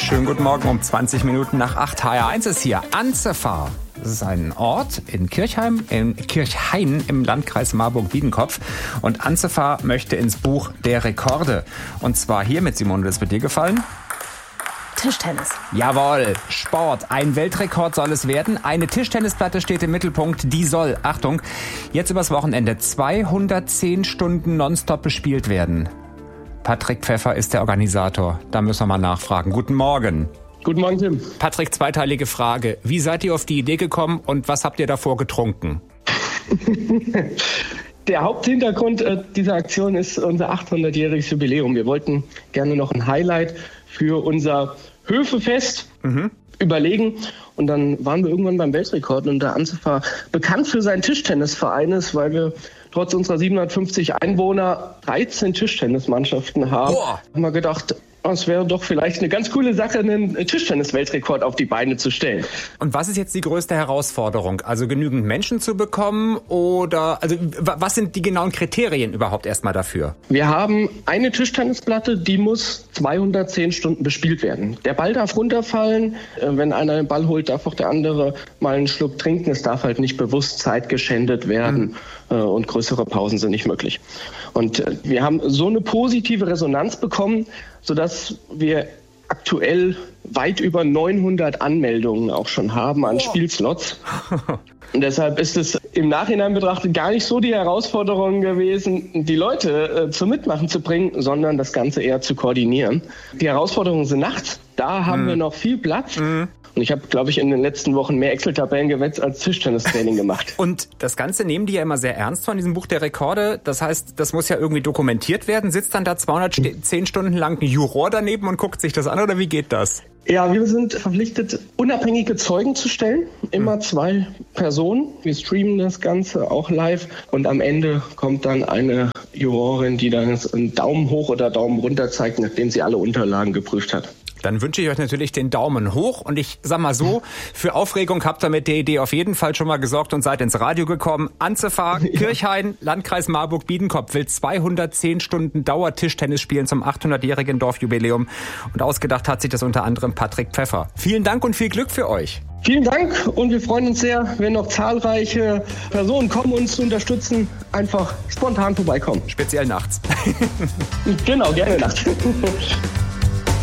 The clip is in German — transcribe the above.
Schönen guten Morgen um 20 Minuten nach 8. HR1 ist hier. Anzefahr. Das ist ein Ort in Kirchhain im Landkreis Marburg-Biedenkopf. Und Anzefahr möchte ins Buch der Rekorde. Und zwar hier mit Simone, das wird dir gefallen? Tischtennis. Jawohl, Sport. Ein Weltrekord soll es werden. Eine Tischtennisplatte steht im Mittelpunkt. Die soll, Achtung, jetzt übers Wochenende 210 Stunden nonstop bespielt werden. Patrick Pfeffer ist der Organisator. Da müssen wir mal nachfragen. Guten Morgen. Guten Morgen, Tim. Patrick, zweiteilige Frage. Wie seid ihr auf die Idee gekommen und was habt ihr davor getrunken? Der Haupthintergrund dieser Aktion ist unser 800-jähriges Jubiläum. Wir wollten gerne noch ein Highlight für unser Höfefest überlegen. Und dann waren wir irgendwann beim Weltrekord. Und der Anzefahr, bekannt für seinen Tischtennisverein ist, weil wir trotz unserer 750 Einwohner 13 Tischtennismannschaften haben, haben wir gedacht, es wäre doch vielleicht eine ganz coole Sache, einen Tischtennis-Weltrekord auf die Beine zu stellen. Und was ist jetzt die größte Herausforderung? Also genügend Menschen zu bekommen oder also was sind die genauen Kriterien überhaupt erstmal dafür? Wir haben eine Tischtennisplatte, die muss 210 Stunden bespielt werden. Der Ball darf runterfallen. Wenn einer den Ball holt, darf auch der andere mal einen Schluck trinken. Es darf halt nicht bewusst Zeit geschändet werden und größere Pausen sind nicht möglich. Und wir haben so eine positive Resonanz bekommen, sodass wir aktuell weit über 900 Anmeldungen auch schon haben an Spielslots. Und deshalb ist es im Nachhinein betrachtet gar nicht so die Herausforderung gewesen, die Leute zum Mitmachen zu bringen, sondern das Ganze eher zu koordinieren. Die Herausforderungen sind nachts. Da haben wir noch viel Platz. Und ich habe, glaube ich, in den letzten Wochen mehr Excel-Tabellen gewetzt als Tischtennistraining gemacht. Und das Ganze nehmen die ja immer sehr ernst von diesem Buch der Rekorde. Das heißt, das muss ja irgendwie dokumentiert werden. Sitzt dann da 210 Stunden lang ein Juror daneben und guckt sich das an oder wie geht das? Ja, wir sind verpflichtet, unabhängige Zeugen zu stellen. Immer 2 Personen. Wir streamen das Ganze auch live. Und am Ende kommt dann eine Jurorin, die dann einen Daumen hoch oder Daumen runter zeigt, nachdem sie alle Unterlagen geprüft hat. Dann wünsche ich euch natürlich den Daumen hoch und ich sag mal so, für Aufregung habt ihr mit der Idee auf jeden Fall schon mal gesorgt und seid ins Radio gekommen. Anzefahr, Kirchhain, Landkreis Marburg-Biedenkopf will 210 Stunden Dauertischtennis spielen zum 800-jährigen Dorfjubiläum und ausgedacht hat sich das unter anderem Patrick Pfeffer. Vielen Dank und viel Glück für euch. Vielen Dank und wir freuen uns sehr, wenn noch zahlreiche Personen kommen, uns zu unterstützen. Einfach spontan vorbeikommen. Speziell nachts. Genau, gerne nachts.